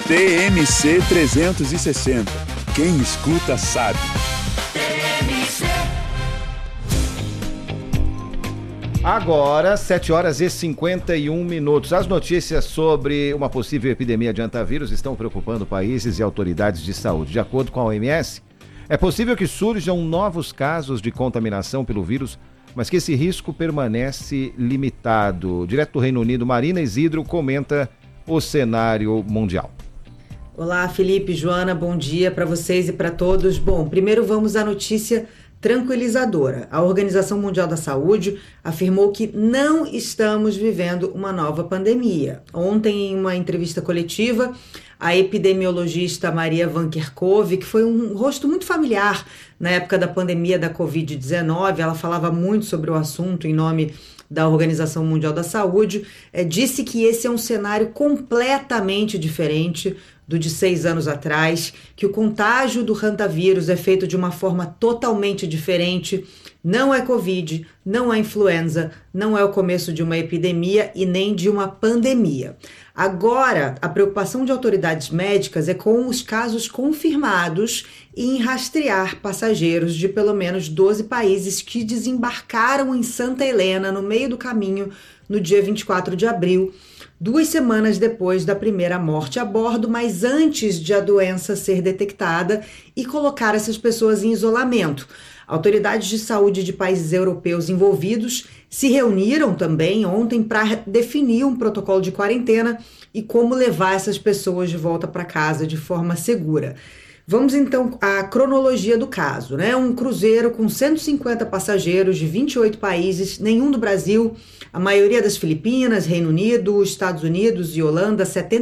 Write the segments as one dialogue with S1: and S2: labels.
S1: TMC 360. Quem escuta sabe.
S2: Agora, 7 horas e 51 minutos. As notícias sobre uma possível epidemia de hantavírus estão preocupando países e autoridades de saúde. De acordo com a OMS, é possível que surjam novos casos de contaminação pelo vírus, mas que esse risco permanece limitado. Direto do Reino Unido, Marina Isidro comenta o cenário mundial.
S3: Olá, Felipe, Joana, bom dia para vocês e para todos. Bom, primeiro vamos à notícia tranquilizadora. A Organização Mundial da Saúde afirmou que não estamos vivendo uma nova pandemia. Ontem, em uma entrevista coletiva, a epidemiologista Maria Van Kerkhove, que foi um rosto muito familiar na época da pandemia da Covid-19, ela falava muito sobre o assunto em nome da Organização Mundial da Saúde, disse que esse é um cenário completamente diferente do de 6 anos atrás, que o contágio do hantavírus é feito de uma forma totalmente diferente, não é Covid, não é influenza, não é o começo de uma epidemia e nem de uma pandemia. Agora, a preocupação de autoridades médicas é com os casos confirmados e em rastrear passageiros de pelo menos 12 países que desembarcaram em Santa Helena no meio do caminho no dia 24 de abril, 2 semanas depois da primeira morte a bordo, mas antes de a doença ser detectada e colocar essas pessoas em isolamento. Autoridades de saúde de países europeus envolvidos se reuniram também ontem para definir um protocolo de quarentena e como levar essas pessoas de volta para casa de forma segura. Vamos então à cronologia do caso, né? Um cruzeiro com 150 passageiros de 28 países, nenhum do Brasil, a maioria das Filipinas, Reino Unido, Estados Unidos e Holanda,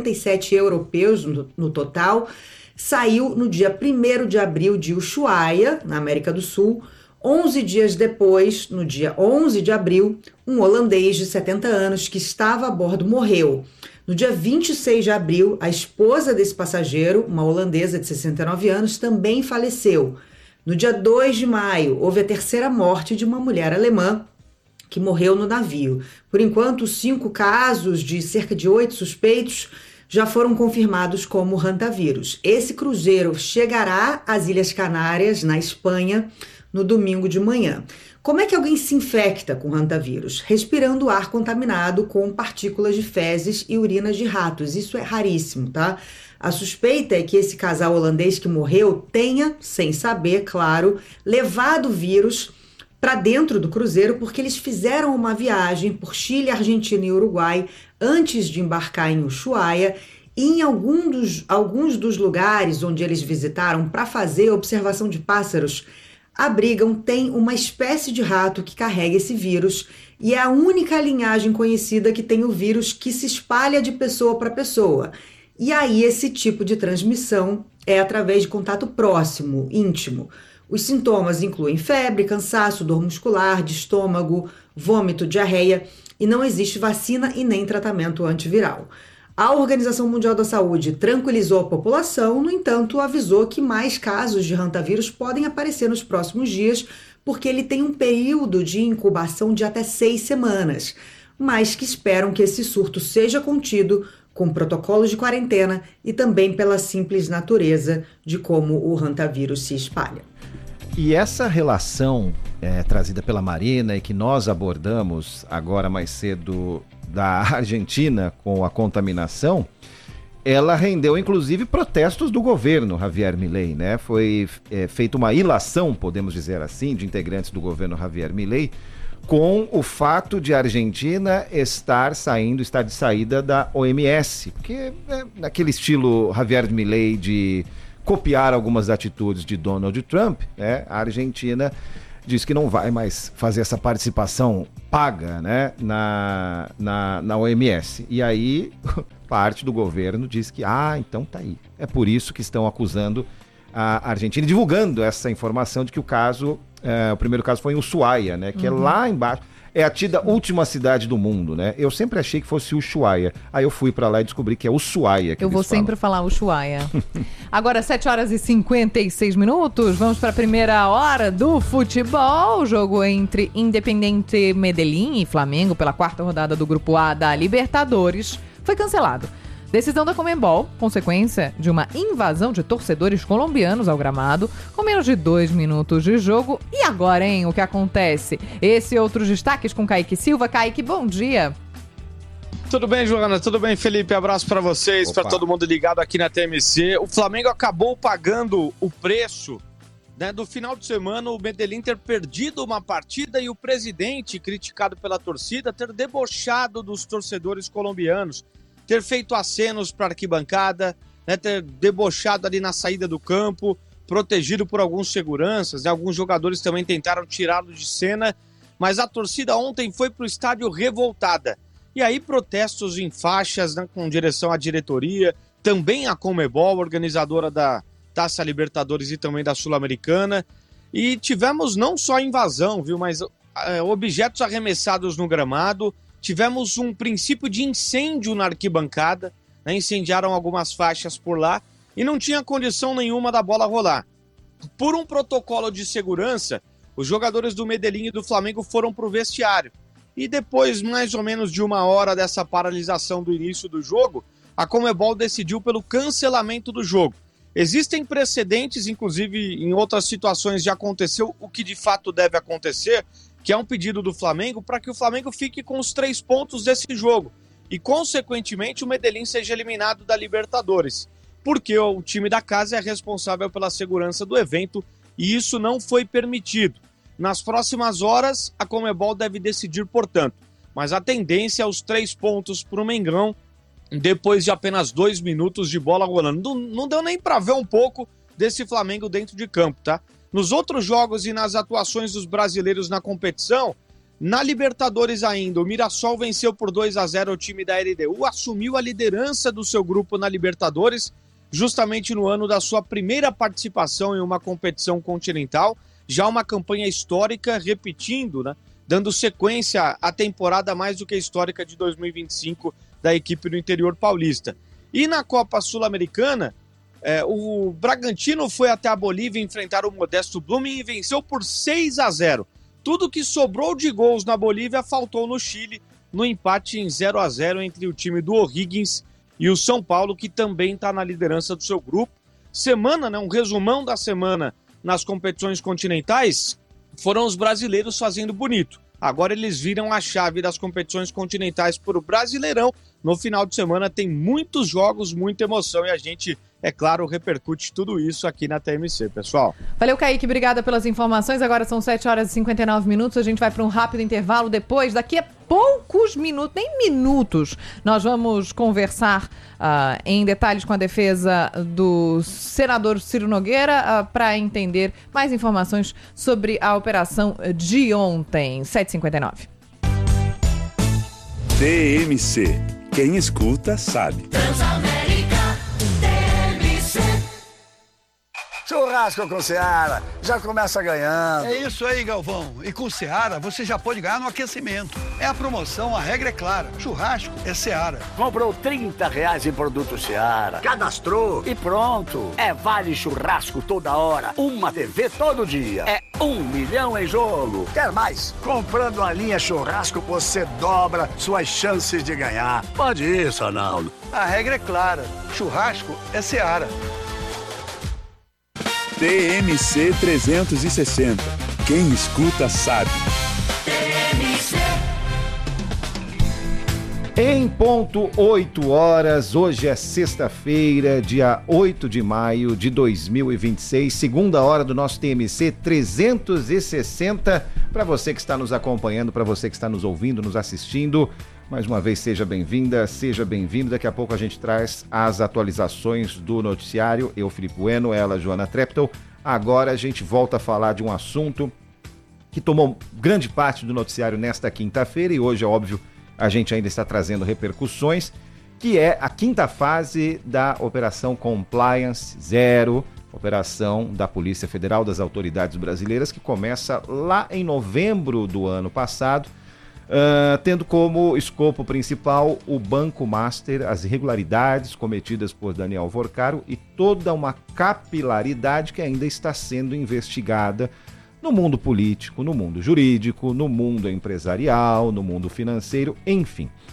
S3: 77 europeus no total, saiu no dia 1º de abril de Ushuaia, na América do Sul. 11 dias depois, no dia 11 de abril, um holandês de 70 anos que estava a bordo morreu. No dia 26 de abril, a esposa desse passageiro, uma holandesa de 69 anos, também faleceu. No dia 2 de maio, houve a terceira morte de uma mulher alemã que morreu no navio. Por enquanto, 5 casos de cerca de 8 suspeitos já foram confirmados como hantavírus. Esse cruzeiro chegará às Ilhas Canárias, na Espanha, no domingo de manhã. Como é que alguém se infecta com hantavírus? Respirando ar contaminado com partículas de fezes e urinas de ratos. Isso é raríssimo, tá? A suspeita é que esse casal holandês que morreu tenha, sem saber, claro, levado o vírus para dentro do cruzeiro porque eles fizeram uma viagem por Chile, Argentina e Uruguai antes de embarcar em Ushuaia e em alguns dos lugares onde eles visitaram para fazer observação de pássaros tem uma espécie de rato que carrega esse vírus e é a única linhagem conhecida que tem o vírus que se espalha de pessoa para pessoa. E aí esse tipo de transmissão é através de contato próximo, íntimo. Os sintomas incluem febre, cansaço, dor muscular, de estômago, vômito, diarreia e não existe vacina e nem tratamento antiviral. A Organização Mundial da Saúde tranquilizou a população, no entanto, avisou que mais casos de hantavírus podem aparecer nos próximos dias, porque ele tem um período de incubação de até 6 semanas, mas que esperam que esse surto seja contido com protocolos de quarentena e também pela simples natureza de como o hantavírus se espalha.
S2: E essa relação trazida pela Marina e que nós abordamos agora mais cedo da Argentina com a contaminação, ela rendeu inclusive protestos do governo Javier Milei, né? Foi feita uma ilação, podemos dizer assim, de integrantes do governo Javier Milei com o fato de a Argentina estar de saída da OMS, porque naquele estilo Javier Milei de copiar algumas atitudes de Donald Trump, né? A Argentina diz que não vai mais fazer essa participação paga, né, na OMS. E aí, parte do governo diz que, então tá aí. É por isso que estão acusando a Argentina, divulgando essa informação de que o primeiro caso foi em Ushuaia, né, que é lá embaixo. É a tida última cidade do mundo, né? Eu sempre achei que fosse Ushuaia. Aí eu fui pra lá e descobri que é Ushuaia.
S4: Eu vou sempre falar Ushuaia. Agora, 7 horas e 56 minutos. Vamos para a primeira hora do futebol. O jogo entre Independiente Medellín e Flamengo pela 4ª rodada do Grupo A da Libertadores foi cancelado. Decisão da Conmebol, consequência de uma invasão de torcedores colombianos ao gramado, com menos de 2 minutos de jogo. E agora, hein, o que acontece? Esse e outros destaques com Kaique Silva. Kaique, bom dia.
S5: Tudo bem, Joana? Tudo bem, Felipe? Abraço para vocês, para todo mundo ligado aqui na TMC. O Flamengo acabou pagando o preço, né, do final de semana, o Medellín ter perdido uma partida e o presidente, criticado pela torcida, ter debochado dos torcedores colombianos, ter feito acenos para a arquibancada, né, ter debochado ali na saída do campo, protegido por alguns seguranças, né, alguns jogadores também tentaram tirá-lo de cena, mas a torcida ontem foi para o estádio revoltada. E aí protestos em faixas, né, com direção à diretoria, também a Conmebol, organizadora da Taça Libertadores e também da Sul-Americana. E tivemos não só invasão, viu, mas objetos arremessados no gramado. Tivemos um princípio de incêndio na arquibancada, né, incendiaram algumas faixas por lá e não tinha condição nenhuma da bola rolar. Por um protocolo de segurança, os jogadores do Medellín e do Flamengo foram para o vestiário. E depois, mais ou menos de 1 hora dessa paralisação do início do jogo, a Conmebol decidiu pelo cancelamento do jogo. Existem precedentes, inclusive em outras situações já aconteceu o que de fato deve acontecer, que é um pedido do Flamengo para que o Flamengo fique com os 3 pontos desse jogo. E, consequentemente, o Medellín seja eliminado da Libertadores. Porque o time da casa é responsável pela segurança do evento e isso não foi permitido. Nas próximas horas, a Conmebol deve decidir, portanto. Mas a tendência é os 3 pontos para o Mengão, depois de apenas 2 minutos de bola rolando. Não deu nem para ver um pouco desse Flamengo dentro de campo, tá? Nos outros jogos e nas atuações dos brasileiros na competição, na Libertadores ainda, o Mirassol venceu por 2-0 o time da LDU, assumiu a liderança do seu grupo na Libertadores, justamente no ano da sua primeira participação em uma competição continental. Já uma campanha histórica, repetindo, né, dando sequência à temporada mais do que histórica de 2025 da equipe do interior paulista. E na Copa Sul-Americana, o Bragantino foi até a Bolívia enfrentar o modesto Blooming e venceu por 6-0. Tudo que sobrou de gols na Bolívia faltou no Chile, no empate em 0-0 entre o time do O'Higgins e o São Paulo, que também está na liderança do seu grupo. Semana, né, um resumão da semana nas competições continentais, foram os brasileiros fazendo bonito. Agora eles viram a chave das competições continentais para o Brasileirão. No final de semana tem muitos jogos, muita emoção e a gente, é claro, repercute tudo isso aqui na TMC, pessoal.
S4: Valeu, Kaique, obrigada pelas informações. Agora são 7 horas e 59 minutos, a gente vai para um rápido intervalo depois. Daqui a poucos minutos, nem minutos, nós vamos conversar em detalhes com a defesa do senador Ciro Nogueira para entender mais informações sobre a operação de ontem. 7h59.
S1: TMC. Quem escuta sabe.
S6: Transamérica TMC.
S7: Churrasco com Seara, já começa ganhando.
S8: É isso aí, Galvão. E com Seara, você já pode ganhar no aquecimento. É a promoção, a regra é clara. Churrasco é Seara.
S7: Comprou R$30 em produto Seara, cadastrou e pronto. É vale churrasco toda hora, uma TV todo dia. É 1 milhão em jogo. Quer mais? Comprando a linha churrasco, você dobra suas chances de ganhar. Pode ir, Sonaldo.
S8: A regra é clara. Churrasco é Seara.
S1: TMC 360. Quem escuta sabe.
S6: TMC.
S2: Em ponto 8 horas, hoje é sexta-feira, dia 8 de maio de 2026, segunda hora do nosso TMC 360. Para você que está nos acompanhando, para você que está nos ouvindo, nos assistindo, mais uma vez seja bem-vinda, seja bem-vindo. Daqui a pouco a gente traz as atualizações do noticiário. Eu, Felipe Bueno, ela, Joana Treptow. Agora a gente volta a falar de um assunto que tomou grande parte do noticiário nesta quinta-feira e hoje, é óbvio, a gente ainda está trazendo repercussões, que é a quinta fase da Operação Compliance Zero, operação da Polícia Federal, das autoridades brasileiras, que começa lá em novembro do ano passado, tendo como escopo principal o Banco Master, as irregularidades cometidas por Daniel Vorcaro e toda uma capilaridade que ainda está sendo investigada no mundo político, no mundo jurídico, no mundo empresarial, no mundo financeiro, enfim.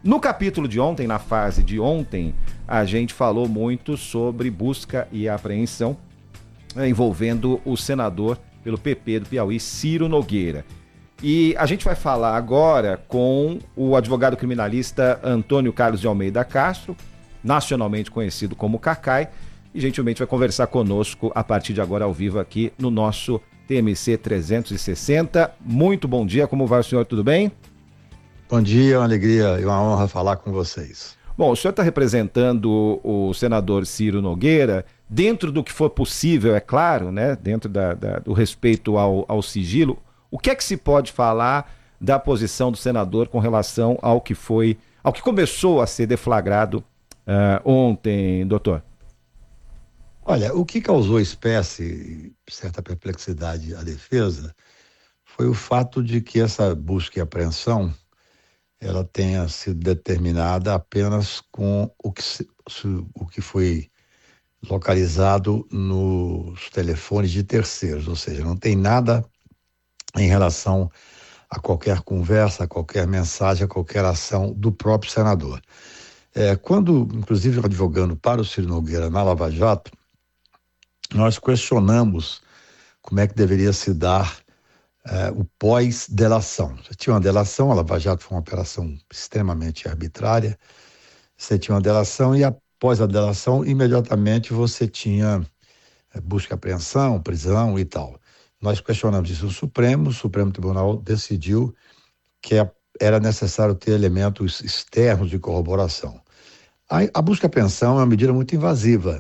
S2: No capítulo de ontem, na fase de ontem, a gente falou muito sobre busca e apreensão envolvendo o senador pelo PP do Piauí, Ciro Nogueira. E a gente vai falar agora com o advogado criminalista Antônio Carlos de Almeida Castro, nacionalmente conhecido como Cacai, e gentilmente vai conversar conosco a partir de agora ao vivo aqui no nosso TMC 360. Muito bom dia, como vai o senhor, tudo bem?
S9: Bom dia, uma alegria e uma honra falar com vocês.
S2: Bom, o senhor está representando o senador Ciro Nogueira, dentro do que for possível, é claro, né? Dentro do respeito ao sigilo. O que é que se pode falar da posição do senador com relação ao que começou a ser deflagrado ontem, doutor?
S9: Olha, o que causou espécie e certa perplexidade à defesa foi o fato de que essa busca e apreensão ela tenha sido determinada apenas com o que foi localizado nos telefones de terceiros, ou seja, não tem nada em relação a qualquer conversa, a qualquer mensagem, a qualquer ação do próprio senador. Quando, inclusive, advogando para o Ciro Nogueira na Lava Jato, nós questionamos como é que deveria se dar o pós-delação. Você tinha uma delação, a Lava Jato foi uma operação extremamente arbitrária, você tinha uma delação e após a delação, imediatamente você tinha busca e apreensão, prisão e tal. Nós questionamos isso no Supremo, o Supremo Tribunal decidiu que era necessário ter elementos externos de corroboração. A busca e apreensão é uma medida muito invasiva.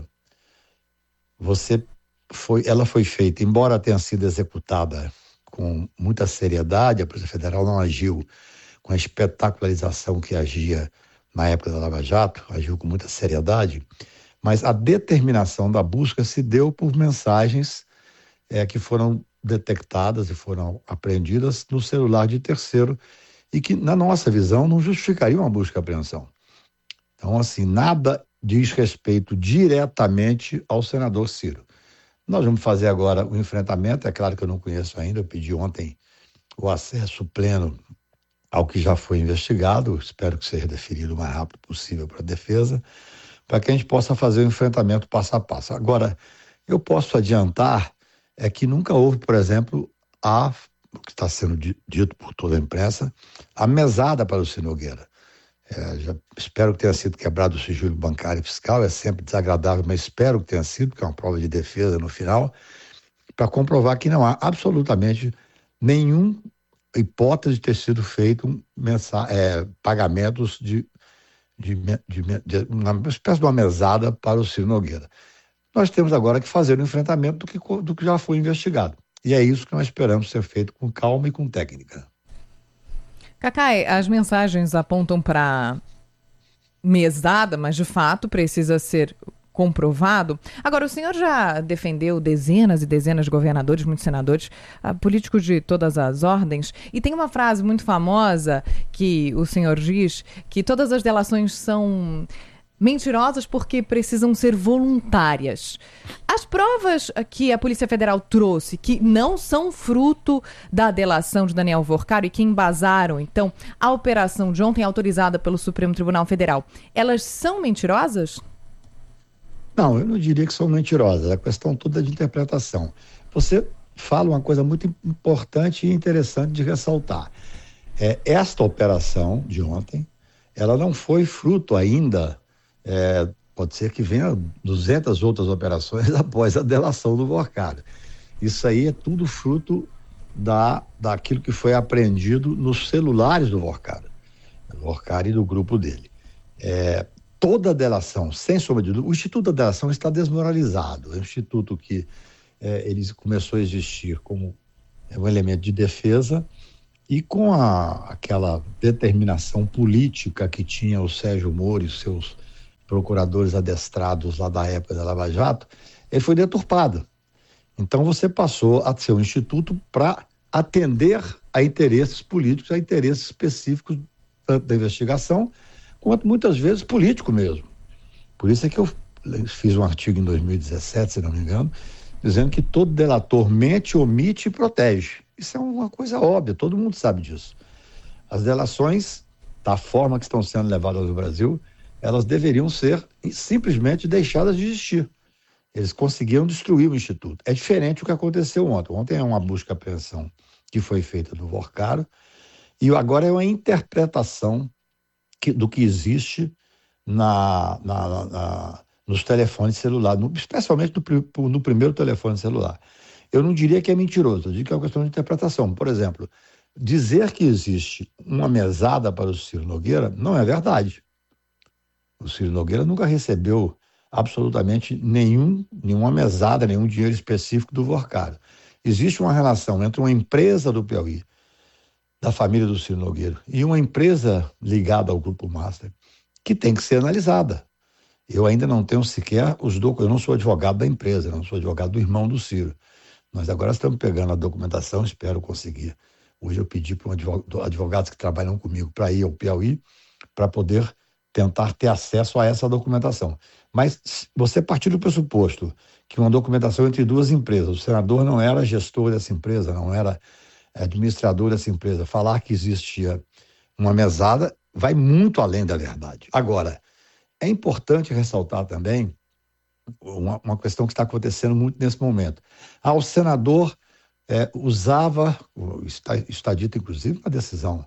S9: Ela foi feita, embora tenha sido executada com muita seriedade, a Polícia Federal não agiu com a espetacularização que agia na época da Lava Jato, agiu com muita seriedade, mas a determinação da busca se deu por mensagens que foram detectadas e foram apreendidas no celular de terceiro e que, na nossa visão, não justificariam uma busca e apreensão. Então, assim, nada diz respeito diretamente ao senador Ciro. Nós vamos fazer agora o enfrentamento, é claro que eu não conheço ainda, eu pedi ontem o acesso pleno ao que já foi investigado, espero que seja deferido o mais rápido possível para a defesa, para que a gente possa fazer o enfrentamento passo a passo. Agora, eu posso adiantar que nunca houve, por exemplo, o que está sendo dito por toda a imprensa, a mesada para o Ciro Nogueira. Já espero que tenha sido quebrado o sigilo bancário e fiscal, é sempre desagradável, mas espero que tenha sido, porque é uma prova de defesa no final, para comprovar que não há absolutamente nenhuma hipótese de ter sido feito pagamentos de uma espécie de uma mesada para o Ciro Nogueira. Nós temos agora que fazer o enfrentamento do que já foi investigado. E é isso que nós esperamos ser feito com calma e com técnica.
S4: Cacai, as mensagens apontam para mesada, mas de fato precisa ser comprovado. Agora, o senhor já defendeu dezenas e dezenas de governadores, muitos senadores, políticos de todas as ordens, e tem uma frase muito famosa que o senhor diz que todas as delações são mentirosas porque precisam ser voluntárias. As provas que a Polícia Federal trouxe, que não são fruto da delação de Daniel Vorcaro e que embasaram, então, a operação de ontem autorizada pelo Supremo Tribunal Federal, elas são mentirosas?
S9: Não, eu não diria que são mentirosas. A questão toda é de interpretação. Você fala uma coisa muito importante e interessante de ressaltar. Esta operação de ontem, ela não foi fruto ainda. Pode ser que venha 200 outras operações após a delação do Vorcaro. Isso aí é tudo fruto daquilo que foi apreendido nos celulares do Vorcaro e do grupo dele. Toda a delação, sem sombra de dúvida, o Instituto da Delação está desmoralizado. É um instituto que ele começou a existir como um elemento de defesa e com aquela determinação política que tinha o Sérgio Moro e seus procuradores adestrados lá da época da Lava Jato, ele foi deturpado. Então você passou a ser um instituto para atender a interesses políticos, a interesses específicos tanto da investigação, quanto muitas vezes político mesmo. Por isso é que eu fiz um artigo em 2017, se não me engano, dizendo que todo delator mente, omite e protege. Isso é uma coisa óbvia, todo mundo sabe disso. As delações da forma que estão sendo levadas no Brasil, elas deveriam ser simplesmente deixadas de existir. Eles conseguiram destruir o Instituto. É diferente do que aconteceu ontem. Ontem é uma busca e apreensão que foi feita do Vorcaro, e agora é uma interpretação do que existe nos telefones celulares, especialmente no primeiro telefone celular. Eu não diria que é mentiroso, eu digo que é uma questão de interpretação. Por exemplo, dizer que existe uma mesada para o Ciro Nogueira não é verdade. O Ciro Nogueira nunca recebeu absolutamente nenhuma mesada, nenhum dinheiro específico do Vorcaro. Existe uma relação entre uma empresa do Piauí, da família do Ciro Nogueira, e uma empresa ligada ao Grupo Master, que tem que ser analisada. Eu ainda não tenho sequer os documentos, eu não sou advogado da empresa, eu não sou advogado do irmão do Ciro. Nós agora estamos pegando a documentação, espero conseguir. Hoje eu pedi para advogados que trabalham comigo para ir ao Piauí, para poder tentar ter acesso a essa documentação. Mas você partir do pressuposto que uma documentação entre duas empresas, o senador não era gestor dessa empresa, não era administrador dessa empresa, falar que existia uma mesada vai muito além da verdade. Agora, é importante ressaltar também uma questão que está acontecendo muito nesse momento. O senador usava, está dito inclusive uma decisão,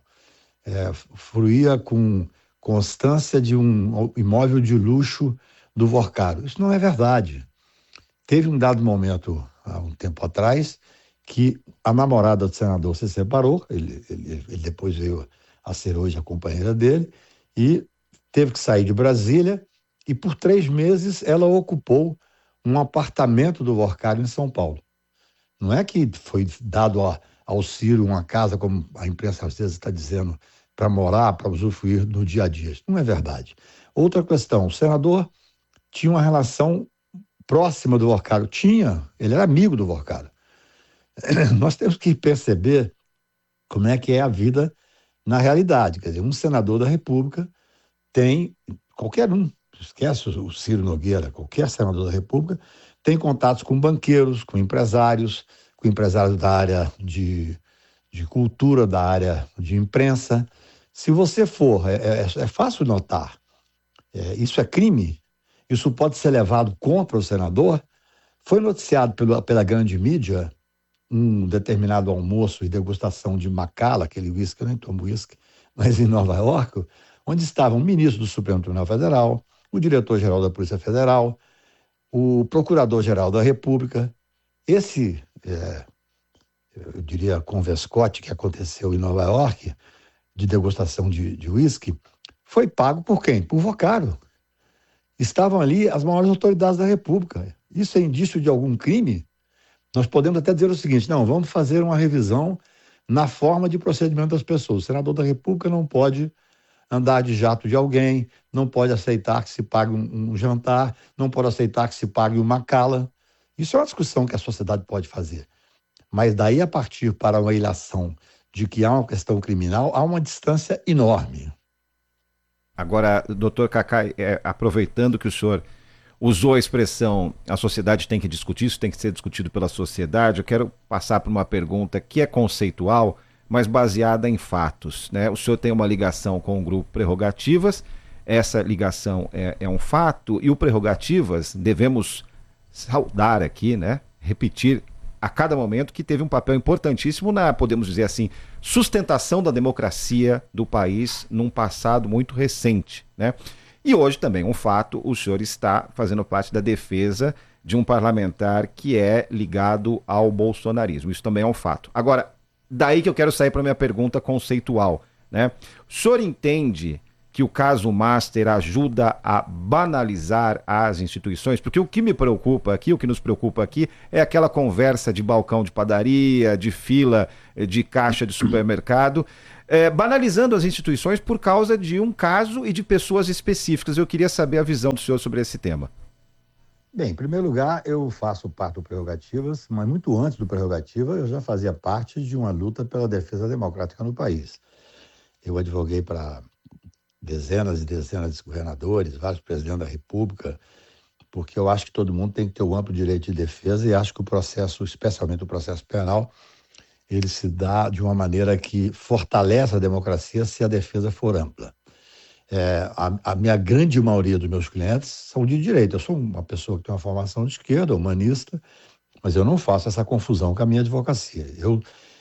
S9: fruía com constância de um imóvel de luxo do Vorcaro. Isso não é verdade. Teve um dado momento, há um tempo atrás, que a namorada do senador se separou, ele depois veio a ser hoje a companheira dele, e teve que sair de Brasília, e por 3 meses ela ocupou um apartamento do Vorcaro em São Paulo. Não é que foi dado ao Ciro uma casa, como a imprensa às vezes está dizendo, para morar, para usufruir no dia a dia. Isso não é verdade. Outra questão, o senador tinha uma relação próxima do Vorcaro. Ele era amigo do Vorcaro. Nós temos que perceber como é que é a vida na realidade. Quer dizer, um senador da República tem, qualquer um, esquece o Ciro Nogueira, qualquer senador da República, tem contatos com banqueiros, com empresários da área de cultura, da área de imprensa. Se você for, é fácil notar, isso é crime, isso pode ser levado contra o senador. Foi noticiado pela grande mídia um determinado almoço e degustação de Macallan, aquele uísque, eu nem tomo uísque, mas em Nova York, onde estavam o ministro do Supremo Tribunal Federal, o diretor-geral da Polícia Federal, o procurador-geral da República. Esse, eu diria, convescote que aconteceu em Nova York, de degustação de uísque, foi pago por quem? Por Vorcaro. Estavam ali as maiores autoridades da República. Isso é indício de algum crime? Nós podemos até dizer o seguinte: não, vamos fazer uma revisão na forma de procedimento das pessoas. O senador da República não pode andar de jato de alguém, não pode aceitar que se pague um jantar, não pode aceitar que se pague uma Macallan. Isso é uma discussão que a sociedade pode fazer. Mas daí a partir para uma ilação de que há uma questão criminal, há uma distância enorme.
S2: Agora, doutor Cacá, aproveitando que o senhor usou a expressão a sociedade tem que discutir, isso tem que ser discutido pela sociedade, eu quero passar por uma pergunta que é conceitual, mas baseada em fatos, né? O senhor tem uma ligação com o grupo Prerrogativas, essa ligação é um fato, e o Prerrogativas, devemos saudar aqui, né? Repetir a cada momento que teve um papel importantíssimo na, podemos dizer assim, sustentação da democracia do país num passado muito recente, né? E hoje também um fato, o senhor está fazendo parte da defesa de um parlamentar que é ligado ao bolsonarismo. Isso também é um fato. Agora, daí que eu quero sair para a minha pergunta conceitual, né? O senhor entende que o caso Master ajuda a banalizar as instituições? Porque o que me preocupa aqui, o que nos preocupa aqui, é aquela conversa de balcão de padaria, de fila, de caixa de supermercado, banalizando as instituições por causa de um caso e de pessoas específicas. Eu queria saber a visão do senhor sobre esse tema.
S9: Bem, em primeiro lugar, eu faço parte do Prerrogativas, mas muito antes do Prerrogativa, eu já fazia parte de uma luta pela defesa democrática no país. Eu advoguei para dezenas e dezenas de governadores, vários presidentes da República, porque eu acho que todo mundo tem que ter o amplo direito de defesa e acho que o processo, especialmente o processo penal, ele se dá de uma maneira que fortalece a democracia se a defesa for ampla. A minha grande maioria dos meus clientes são de direita. Eu sou uma pessoa que tem uma formação de esquerda, humanista, mas eu não faço essa confusão com a minha advocacia. Eu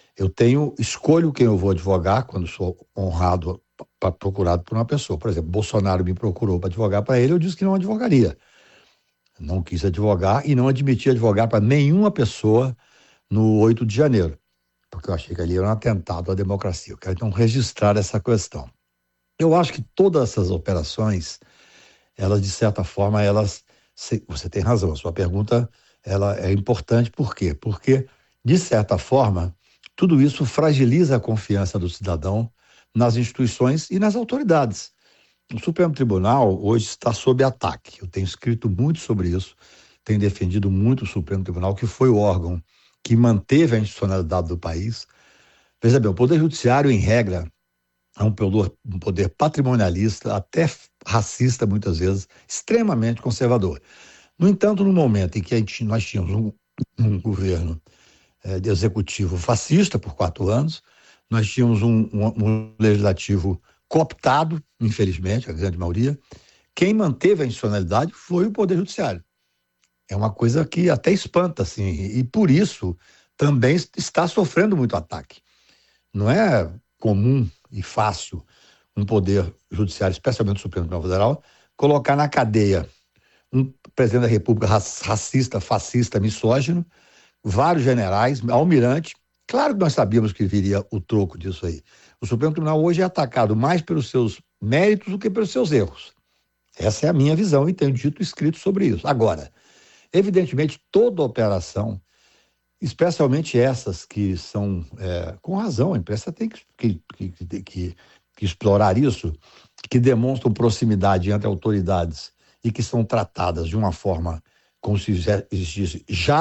S9: escolho quem eu vou advogar quando sou honrado, procurado por uma pessoa. Por exemplo, Bolsonaro me procurou para advogar para ele, eu disse que não advogaria. Não quis advogar e não admiti advogar para nenhuma pessoa no 8 de janeiro, porque eu achei que ali era um atentado à democracia. Eu quero então registrar essa questão. Eu acho que todas essas operações, elas de certa forma, você tem razão, a sua pergunta ela é importante. Por quê? Porque, de certa forma, tudo isso fragiliza a confiança do cidadão nas instituições e nas autoridades. O Supremo Tribunal hoje está sob ataque. Eu tenho escrito muito sobre isso, tenho defendido muito o Supremo Tribunal, que foi o órgão que manteve a institucionalidade do país. Veja bem, o Poder Judiciário, em regra, é um poder patrimonialista, até racista muitas vezes, extremamente conservador. No entanto, no momento em que nós tínhamos um governo de executivo fascista por 4 anos, nós tínhamos um legislativo cooptado, infelizmente, a grande maioria, quem manteve a institucionalidade foi o Poder Judiciário. É uma coisa que até espanta, assim, e por isso também está sofrendo muito ataque. Não é comum e fácil um poder judiciário, especialmente o Supremo Tribunal Federal, colocar na cadeia um presidente da República racista, fascista, misógino, vários generais, almirante. Claro que nós sabíamos que viria o troco disso aí. O Supremo Tribunal hoje é atacado mais pelos seus méritos do que pelos seus erros. Essa é a minha visão e tenho dito e escrito sobre isso. Agora, evidentemente, toda operação, especialmente essas que são, com razão, a imprensa tem que explorar isso, que demonstram proximidade entre autoridades e que são tratadas de uma forma como se existisse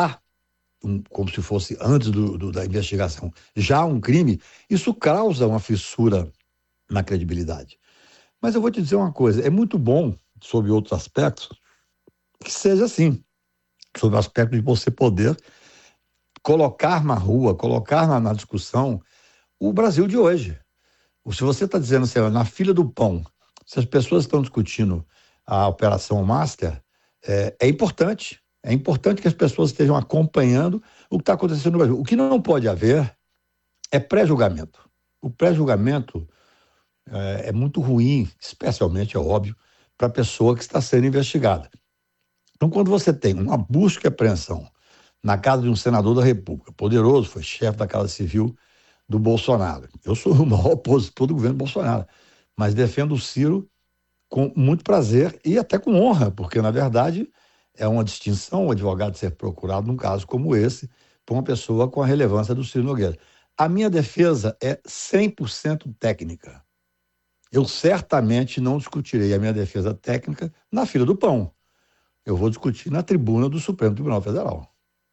S9: como se fosse antes da investigação, já um crime, isso causa uma fissura na credibilidade. Mas eu vou te dizer uma coisa, é muito bom, sob outros aspectos, que seja assim, sob o aspecto de você poder colocar na rua, colocar na discussão o Brasil de hoje. Se você está dizendo assim, na fila do pão, se as pessoas estão discutindo a Operação Master, é importante. É importante que as pessoas estejam acompanhando o que está acontecendo no Brasil. O que não pode haver é pré-julgamento. O pré-julgamento é muito ruim, especialmente, é óbvio, para a pessoa que está sendo investigada. Então, quando você tem uma busca e apreensão na casa de um senador da República, poderoso, foi chefe da Casa Civil do Bolsonaro. Eu sou o maior opositor do governo Bolsonaro, mas defendo o Ciro com muito prazer e até com honra, porque, na verdade, é uma distinção o advogado ser procurado num caso como esse por uma pessoa com a relevância do Ciro Nogueira. A minha defesa é 100% técnica. Eu certamente não discutirei a minha defesa técnica na fila do pão. Eu vou discutir na tribuna do Supremo Tribunal Federal.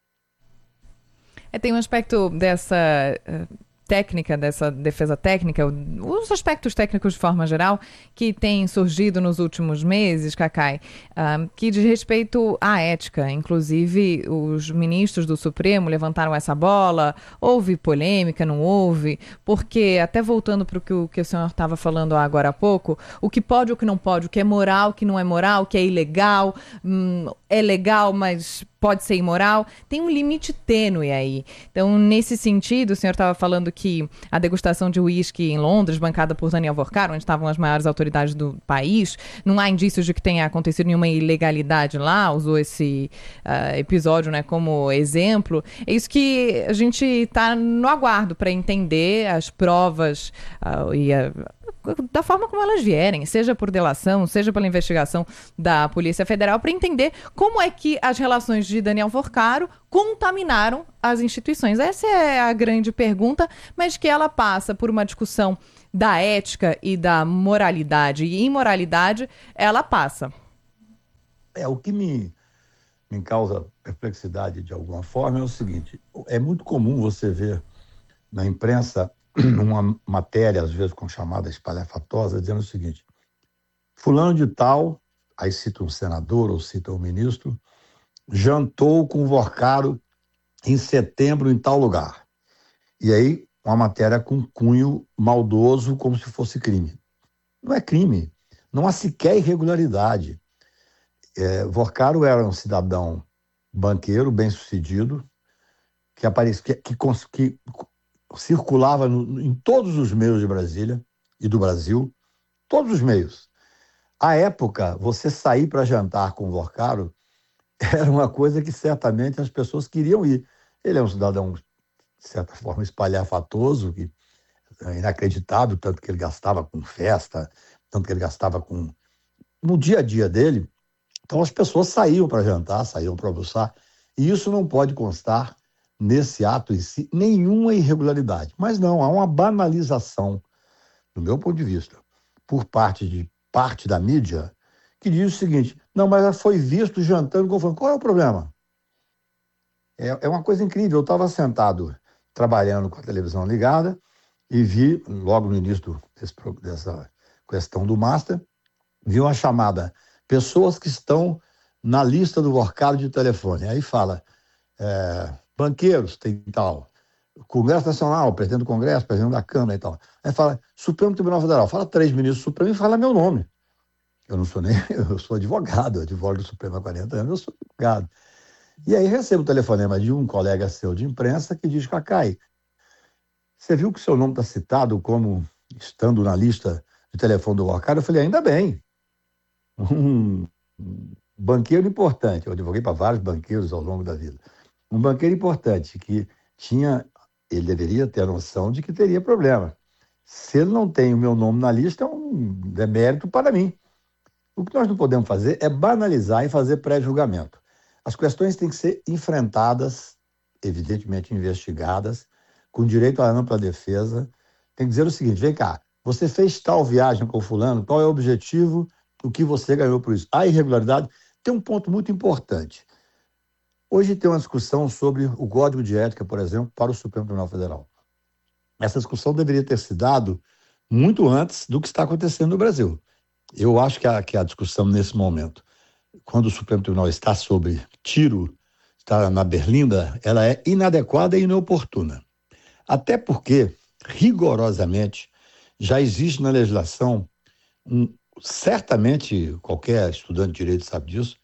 S4: Tem um aspecto dessa técnica, dessa defesa técnica, os aspectos técnicos de forma geral, que tem surgido nos últimos meses, Cacai, que diz respeito à ética. Inclusive, os ministros do Supremo levantaram essa bola, houve polêmica, não houve, porque, até voltando para o que o senhor estava falando agora há pouco, o que pode, o que não pode, o que é moral, o que não é moral, o que é ilegal, é legal, mas pode ser imoral, tem um limite tênue aí. Então, nesse sentido, o senhor estava falando que a degustação de uísque em Londres, bancada por Daniel Vorcaro, onde estavam as maiores autoridades do país, não há indícios de que tenha acontecido nenhuma ilegalidade lá, usou esse episódio, né, como exemplo. É isso que a gente está no aguardo para entender as provas da forma como elas vierem, seja por delação, seja pela investigação da Polícia Federal, para entender como é que as relações de Daniel Vorcaro contaminaram as instituições. Essa é a grande pergunta, mas que ela passa por uma discussão da ética e da moralidade e imoralidade, ela passa.
S9: O que me causa perplexidade de alguma forma é o seguinte, é muito comum você ver na imprensa uma matéria, às vezes com chamada espalhafatosa, dizendo o seguinte: fulano de tal, aí cita um senador ou cita um ministro, jantou com o Vorcaro em setembro em tal lugar. E aí uma matéria com cunho maldoso, como se fosse crime. Não é crime. Não há sequer irregularidade. Vorcaro era um cidadão banqueiro, bem-sucedido, que circulava em todos os meios de Brasília e do Brasil, todos os meios. À época, você sair para jantar com o Vorcaro era uma coisa que certamente as pessoas queriam ir. Ele é um cidadão, de certa forma, espalhafatoso, que é inacreditável, tanto que ele gastava com festa, tanto que ele gastava no dia a dia dele. Então as pessoas saíam para jantar, saíam para almoçar, e isso não pode constar nesse ato em si nenhuma irregularidade. Mas não, há uma banalização, do meu ponto de vista, por parte da mídia, que diz o seguinte: não, mas ela foi visto jantando com o fulano. Qual é o problema? É uma coisa incrível. Eu estava sentado trabalhando com a televisão ligada e vi, logo no início dessa questão do Master, vi uma chamada: pessoas que estão na lista do Vorcaro de telefone. Aí fala, banqueiros, tem tal, Congresso Nacional, presidente do Congresso, presidente da Câmara e tal. Aí fala, Supremo Tribunal Federal, fala 3 ministros do Supremo e fala meu nome. Eu não sou eu sou advogado, eu advogo do Supremo há 40 anos, eu sou advogado. E aí recebo o telefonema de um colega seu de imprensa que diz, Cacai, você viu que o seu nome está citado como estando na lista de telefone do Vorcaro? Eu falei, ainda bem. Um banqueiro importante, eu advoguei para vários banqueiros ao longo da vida, um banqueiro importante que ele deveria ter a noção de que teria problema. Se ele não tem o meu nome na lista, é um demérito para mim. O que nós não podemos fazer é banalizar e fazer pré-julgamento. As questões têm que ser enfrentadas, evidentemente investigadas, com direito à ampla defesa. Tem que dizer o seguinte, vem cá, você fez tal viagem com o fulano, qual é o objetivo, o que você ganhou por isso? A irregularidade tem um ponto muito importante. Hoje tem uma discussão sobre o Código de Ética, por exemplo, para o Supremo Tribunal Federal. Essa discussão deveria ter se dado muito antes do que está acontecendo no Brasil. Eu acho que a discussão nesse momento, quando o Supremo Tribunal está sob tiro, está na berlinda, ela é inadequada e inoportuna. Até porque, rigorosamente, já existe na legislação, certamente qualquer estudante de direito sabe disso,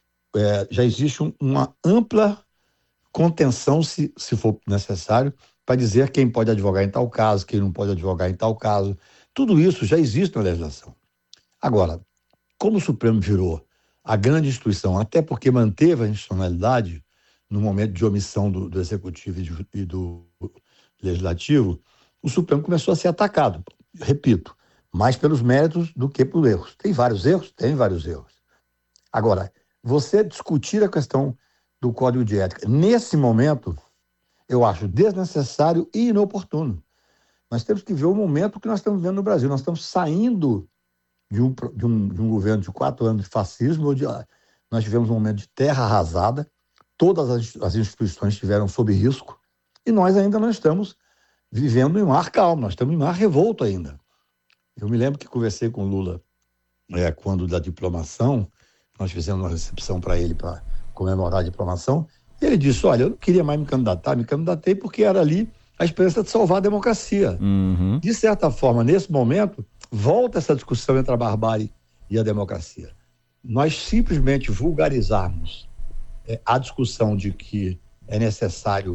S9: já existe uma ampla contenção, se for necessário, para dizer quem pode advogar em tal caso, quem não pode advogar em tal caso. Tudo isso já existe na legislação. Agora, como o Supremo virou a grande instituição, até porque manteve a institucionalidade no momento de omissão do Executivo e do Legislativo, o Supremo começou a ser atacado, repito, mais pelos méritos do que por erros. Tem vários erros? Tem vários erros. Agora, você discutir a questão do Código de Ética, nesse momento, eu acho desnecessário e inoportuno. Nós temos que ver o momento que nós estamos vivendo no Brasil. Nós estamos saindo de um governo de 4 anos de fascismo, onde nós tivemos um momento de terra arrasada, todas as instituições estiveram sob risco, e nós ainda não estamos vivendo em mar calmo, nós estamos em mar revolto ainda. Eu me lembro que conversei com o Lula quando da diplomação, nós fizemos uma recepção para ele para comemorar a diplomação, e ele disse, olha, eu não queria mais me candidatei porque era ali a esperança de salvar a democracia. Uhum. De certa forma, nesse momento, volta essa discussão entre a barbárie e a democracia. Nós simplesmente vulgarizarmos a discussão de que é necessário,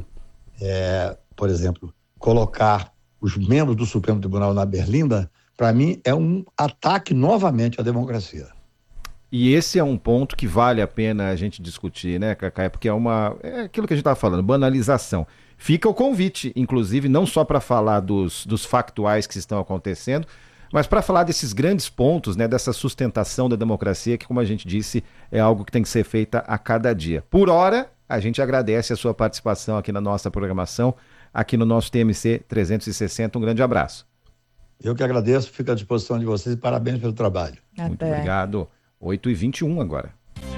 S9: por exemplo, colocar os membros do Supremo Tribunal na berlinda, para mim é um ataque novamente à democracia.
S2: E esse é um ponto que vale a pena a gente discutir, né, Cacai? Porque é aquilo que a gente estava falando, banalização. Fica o convite, inclusive, não só para falar dos factuais que estão acontecendo, mas para falar desses grandes pontos, né, dessa sustentação da democracia, que, como a gente disse, é algo que tem que ser feita a cada dia. Por hora, a gente agradece a sua participação aqui na nossa programação, aqui no nosso TMC 360. Um grande abraço.
S9: Eu que agradeço, fico à disposição de vocês e parabéns pelo trabalho.
S4: Até.
S2: Muito obrigado. 8h21 agora.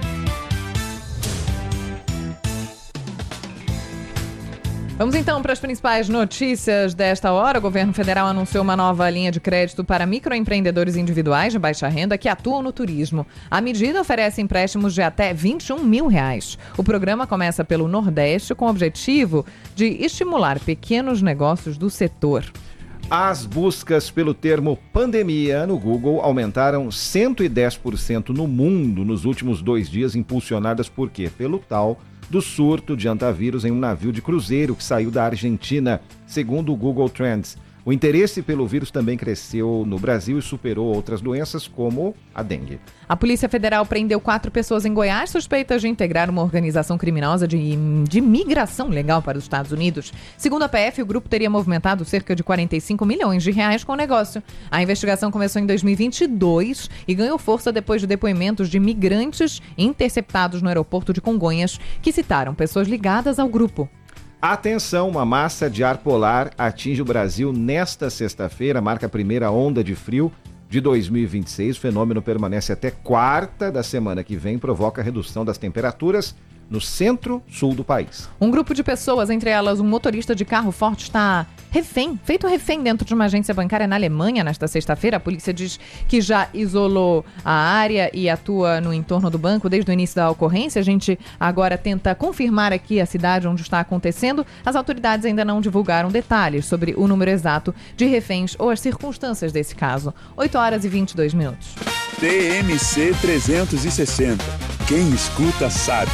S4: Vamos então para as principais notícias desta hora. O governo federal anunciou uma nova linha de crédito para microempreendedores individuais de baixa renda que atuam no turismo. A medida oferece empréstimos de até R$21 mil. O programa começa pelo Nordeste com o objetivo de estimular pequenos negócios do setor.
S2: As buscas pelo termo pandemia no Google aumentaram 110% no mundo nos últimos 2 dias, impulsionadas por quê? Pelo tal do surto de antavírus em um navio de cruzeiro que saiu da Argentina, segundo o Google Trends. O interesse pelo vírus também cresceu no Brasil e superou outras doenças como a dengue.
S4: A Polícia Federal prendeu 4 pessoas em Goiás suspeitas de integrar uma organização criminosa de migração legal para os Estados Unidos. Segundo a PF, o grupo teria movimentado cerca de 45 milhões de reais com o negócio. A investigação começou em 2022 e ganhou força depois de depoimentos de migrantes interceptados no aeroporto de Congonhas, que citaram pessoas ligadas ao grupo.
S2: Atenção, uma massa de ar polar atinge o Brasil nesta sexta-feira, marca a primeira onda de frio de 2026. O fenômeno permanece até quarta da semana que vem, provoca redução das temperaturas no centro-sul do país.
S4: Um grupo de pessoas, entre elas um motorista de carro forte, está feito refém dentro de uma agência bancária na Alemanha nesta sexta-feira. A polícia diz que já isolou a área e atua no entorno do banco desde o início da ocorrência. A gente agora tenta confirmar aqui a cidade onde está acontecendo. As autoridades ainda não divulgaram detalhes sobre o número exato de reféns ou as circunstâncias desse caso. 8h22.
S1: TMC 360. Quem escuta sabe.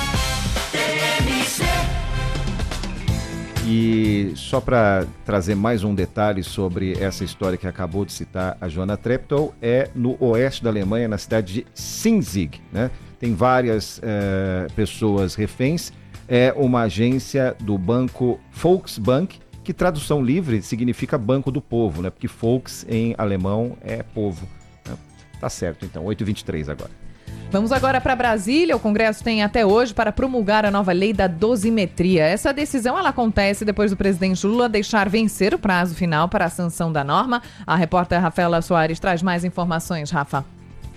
S2: E só para trazer mais um detalhe sobre essa história que acabou de citar a Joana Treptow, é no oeste da Alemanha, na cidade de Sinzig, né? Tem várias pessoas reféns. É uma agência do banco Volksbank, que tradução livre significa Banco do Povo, né? Porque Volks em alemão é povo, né? Tá certo, então, 8h23 agora.
S4: Vamos agora para Brasília. O Congresso tem até hoje para promulgar a nova lei da dosimetria. Essa decisão ela acontece depois do presidente Lula deixar vencer o prazo final para a sanção da norma. A repórter Rafaela Soares traz mais informações, Rafa.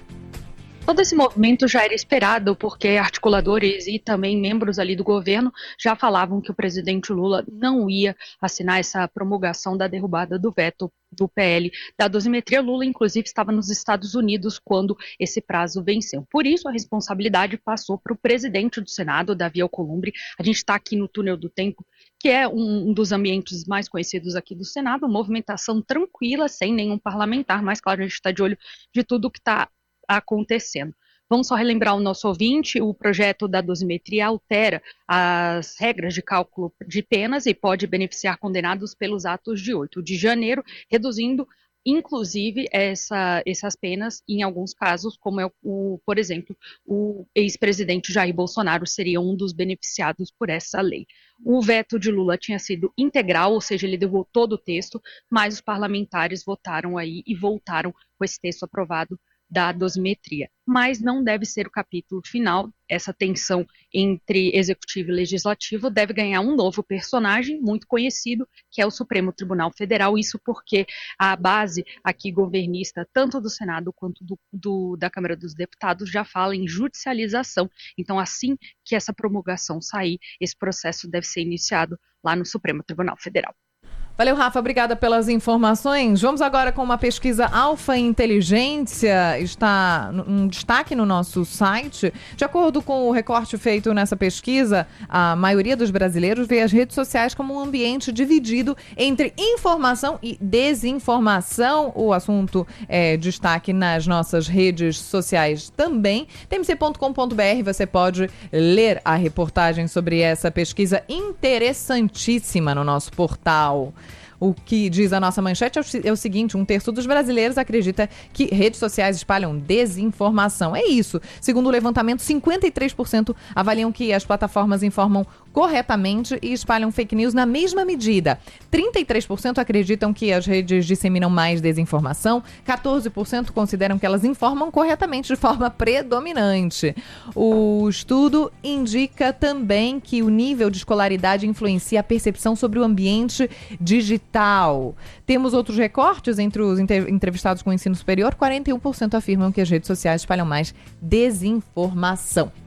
S10: Todo esse movimento já era esperado, porque articuladores e também membros ali do governo já falavam que o presidente Lula não ia assinar essa promulgação da derrubada do veto do PL da dosimetria. Lula, inclusive, estava nos Estados Unidos quando esse prazo venceu. Por isso, a responsabilidade passou para o presidente do Senado, Davi Alcolumbre. A gente está aqui no Túnel do Tempo, que é um dos ambientes mais conhecidos aqui do Senado, movimentação tranquila, sem nenhum parlamentar, mas claro, a gente está de olho de tudo que está acontecendo. Vamos só relembrar o nosso ouvinte: o projeto da dosimetria altera as regras de cálculo de penas e pode beneficiar condenados pelos atos de 8 de janeiro, reduzindo inclusive essas penas em alguns casos, como é por exemplo, o ex-presidente Jair Bolsonaro seria um dos beneficiados por essa lei. O veto de Lula tinha sido integral, ou seja, ele derrubou todo o texto, mas os parlamentares votaram aí e voltaram com esse texto aprovado da dosimetria. Mas não deve ser o capítulo final. Essa tensão entre executivo e legislativo deve ganhar um novo personagem muito conhecido, que é o Supremo Tribunal Federal. Isso porque a base aqui governista, tanto do Senado quanto da Câmara dos Deputados, já fala em judicialização. Então, assim que essa promulgação sair, esse processo deve ser iniciado lá no Supremo Tribunal Federal.
S4: Valeu, Rafa. Obrigada pelas informações. Vamos agora com uma pesquisa Alfa Inteligência. Está um destaque no nosso site. De acordo com o recorte feito nessa pesquisa, a maioria dos brasileiros vê as redes sociais como um ambiente dividido entre informação e desinformação. O assunto é destaque nas nossas redes sociais também. tmc.com.br, você pode ler a reportagem sobre essa pesquisa interessantíssima no nosso portal. O que diz a nossa manchete é o seguinte: 1/3 dos brasileiros acredita que redes sociais espalham desinformação. É isso. Segundo o levantamento, 53% avaliam que as plataformas informam corretamente e espalham fake news na mesma medida. 33% acreditam que as redes disseminam mais desinformação. 14% consideram que elas informam corretamente de forma predominante. O estudo indica também que o nível de escolaridade influencia a percepção sobre o ambiente digital. Temos outros recortes entre os entrevistados com ensino superior. 41% afirmam que as redes sociais espalham mais desinformação.